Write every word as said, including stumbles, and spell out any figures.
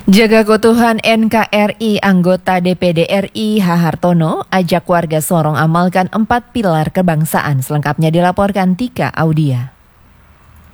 Jaga keutuhan N K R I, anggota D P D R I H Hartono ajak warga Sorong amalkan empat pilar kebangsaan. Selengkapnya dilaporkan Tika Audia.